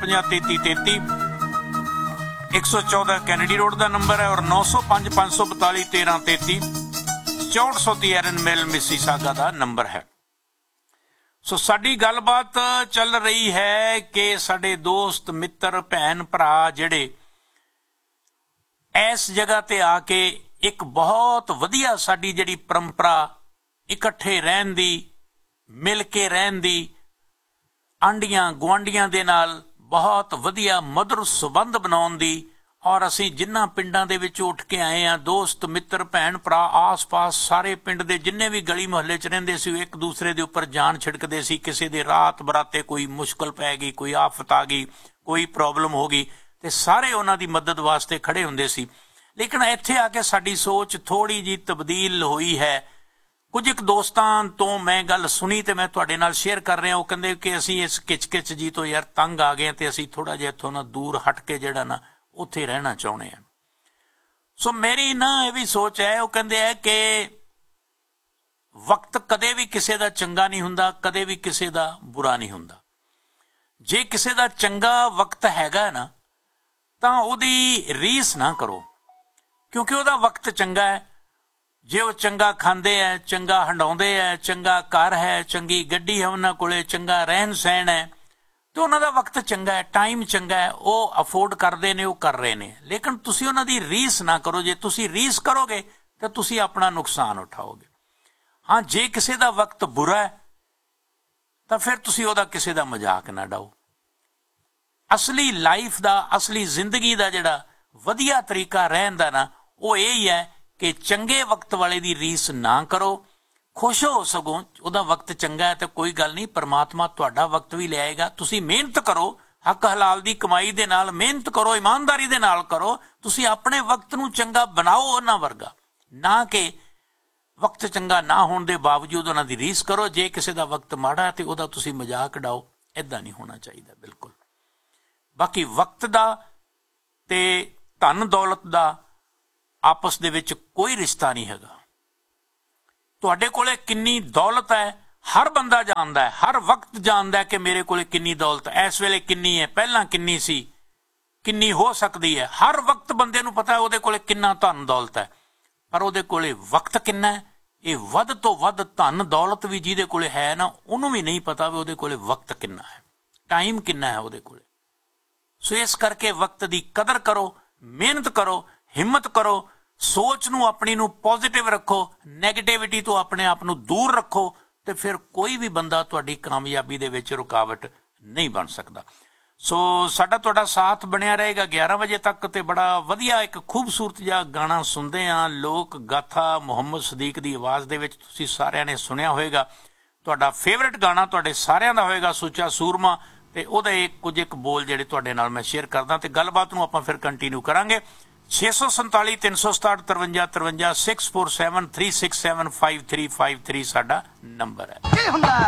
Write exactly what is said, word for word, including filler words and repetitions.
पंजाह तेती तेती। एक सौ चौदह कैनेडी रोड का नंबर है और नौ सौ पांच पांच सौ बताली तेरह तेती। चौंठ सौ ती एरन मिल मिसीसागा का नंबर है। सो साडी गलबात चल रही है कि साडे दोस्त मित्र भैन भरा जिहड़े इस जगह ते आके एक बहुत वधिया साडी जिहड़ी परंपरा इकट्ठे रहन दी, मिल के रहन दी, आंडियां गुआंढियां दे नाल बहुत वधिया मधुर संबंध बनाउण दी, और असी जिन्ना पिंडां दे विच उठ के आए हैं दोस्त मित्र भैन भरा आस पास सारे पिंड दे जिन्ने भी गली मुहल्ले च रहिंदे सी एक दूसरे दे उपर जान छिड़कदे सी। किसी दे रात बराते कोई मुश्किल पै गई, कोई आफत आ गई, कोई प्रॉब्लम हो गई ते सारे उन्हां दी मदद वास्ते खड़े हुंदे सी। लेकिन इत्थे आके साडी सोच थोड़ी जी तब्दील हुई है। कुछ एक दोस्तां तो मैं गल सुनी ते मैं तुहाडे नाल शेयर कर रहा। वो कहंदे कि असीं इस किचकिच जी तो यार तंग आ गए ते असीं थोड़ा जिहा इत्थों ना दूर हट के जिहड़ा ना उत्थे रहना चाहुंदे आ। सो मेरी ना ये भी सोच है, वो कहंदे है कि वक्त कदे भी किसी दा चंगा नहीं हुंदा, कदे भी किसी दा बुरा नहीं हुंदा। जे किसी दा चंगा वक्त हैगा ना तां उहदी रीस ना करो, क्योंकि उहदा वक्त चंगा है। जे वो चंगा खांदे है, चंगा हंडाउंदे है, चंगा घर है, चंगी गड्डी है उन्हां कोले, चंगा रहन सहन है, तो उन्हां दा वक्त चंगा है, टाइम चंगा है, वो अफोर्ड करदे ने, वो कर रहे ने। लेकिन तुसीं उन्हां दी रीस ना करो। जे तुसीं रीस करोगे तो तुसीं अपना नुकसान उठाओगे। हाँ, जे किसी दा वक्त बुरा है तो फिर तुसीं उहदा किसी दा मजाक ना डाओ। असली लाइफ दा, असली जिंदगी दा जिहड़ा वधिया तरीका रहन दा ना वो यही है कि चंगे वक्त वाले दी रीस ना करो, खुश हो सगों उहदा वक्त चंगा है तो कोई गल नहीं, परमात्मा तुहाडा वक्त भी ले आएगा। तुसीं मेहनत करो, हक हलाल दी कमाई दे नाल मेहनत करो, ईमानदारी दे नाल करो। तुसीं अपने वक्त नूं चंगा बनाओ उन्हां वर्गा, ना कि वक्त चंगा ना होने दे बावजूद उन्हां दी रीस करो। जे किसी दा वक्त माड़ा है तो उहदा तुसीं मजाक डाओ, इदां नहीं होना चाहिए बिल्कुल। बाकी वक्त दा ते धन दौलत दा आपस दे विच कोई रिश्ता नहीं हैगा। तुहाडे कोले किन्नी दौलत है हर बंदा जानदा है, हर वक्त जानदा है कि मेरे कोले किन्नी दौलत है, इस वेले किन्नी है, पहलां किन्नी सी, किन्नी हो सकती है। हर वक्त बंदे नूं पता है उहदे कोले किन्ना धन दौलत है, पर उहदे कोले वक्त किन्ना है। ये वध तो वध धन दौलत भी जिहदे कोले है ना उहनूं भी नहीं पता भी उहदे कोले वक्त किन्ना है, टाइम किन्ना है उहदे कोले। सो इस करके वक्त दी कदर करो, मेहनत करो, हिम्मत करो, सोच नूं अपनी नूं पॉजिटिव रखो, नैगेटिविटी तो अपने आप नूं दूर रखो, तो फिर कोई भी बंदा तुहाडी कामयाबी दे विच रुकावट नहीं बन सकदा। सो साडा तुहाडा साथ बनिया रहेगा ग्यारह बजे तक। ते बड़ा वधिया एक खूबसूरत जिहा गाना सुनदे आ, लोक गाथा मुहम्मद सदीक दी आवाज़ दे विच, तुसीं सारिਆਂ ने सुनिया होएगा। तुहाडा फेवरेट गाना तुहाडे सारिਆਂ दा होएगा सुच्चा सूरमा, ते ओहदे कुछ एक बोल जिहड़े तुहाडे नाल मैं शेयर करदा ते गलबात नूं आपां फिर कंटिन्यू करांगे। छे सौ संताली तीन सौ सताहठ तरवंजा तरवंजा six four seven three six seven five three five three साडा नंबर है।